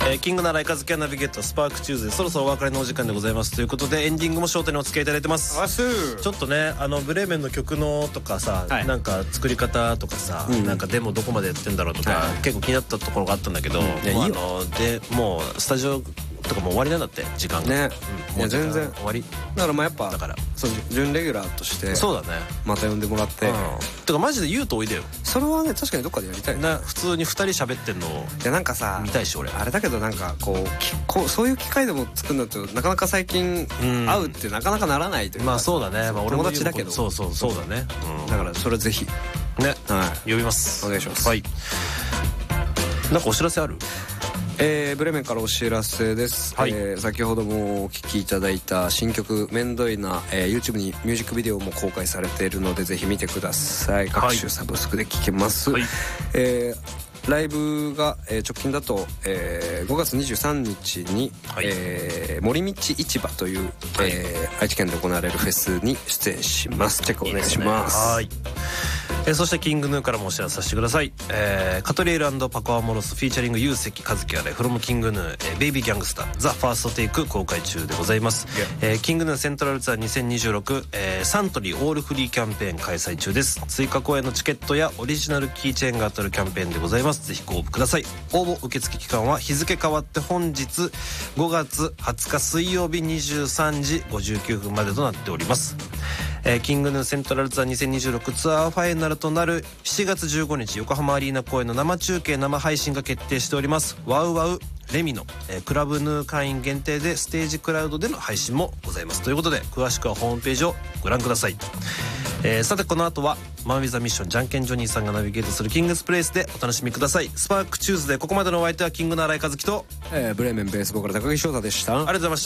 キングならイカズキナビゲートスパークチューズでそろそろお別れのお時間でございますということで、エンディングもショートにお付き合いいただいてます。ちょっとねブレーメンの曲のとかさ、 はい、 なんか作り方とかさ、なんかデモどこまでやってんだろうとか、結構気になったところがあったんだけど、もうスタジオとかもう終わりなんだって時間がね、もう全然終わりだからやっぱだからそう準レギュラーとしてそうだね、 また呼んでもらって、 てかマジで言うとおいでよ。 それはね確かにどっかでやりたいな、普通に2人喋ってんのをいやなんかさ見たいし俺あれだけどなんかこうそういう機会でも作るんだとなかなか最近会うってなかなかならないというか、 まあそうだね、まあ、俺も友達だけどそうだね、 だからそれぜひね、 はい、 呼びます。 お願いします。 はい、なんかお知らせある？ ブレメンからお知らせです、 はい、 先ほどもお聴きいただいた新曲めんどいな、YouTube にミュージックビデオも公開されているのでぜひ見てください。各種サブスクで聴けます、はい、ライブが、直近だと、5月23日に、はい、森道市場という、はい、愛知県で行われるフェスに出演します。チェックお願いします。 はい、そしてキングヌーからもお知らせさせてください。カトリエル&パコアモロスフィーチャリングユウセキカズキアレフロムキングヌー、ベイビーギャングスターザ・ファーストテイク公開中でございます。キングヌーセントラルツアー2026、サントリーオールフリーキャンペーン開催中です。追加公演のチケットやオリジナルキーチェーンが当たるキャンペーンでございます。ぜひご応募ください。応募受付期間は日付変わって本日5月20日水曜日23時59分までとなっております。キングヌーセントラルツアー2026ツアーファイナルとなる7月15日横浜アリーナ公演の生中継生配信が決定しております。ワウワウレミの、クラブヌー会員限定でステージクラウドでの配信もございますということで、詳しくはホームページをご覧ください。さてこの後はマン・ウィザ・ミッションじゃんけんジョニーさんがナビゲートするキングスプレイスでお楽しみください。スパークチューズでここまでのお相手はキングの新井和樹と、 ブレーメンベースボーカル高木翔太でした。 ありがとうございました。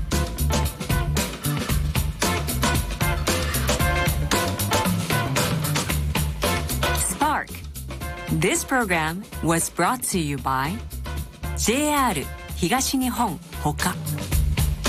This program was brought to you by JR 東日本ほか。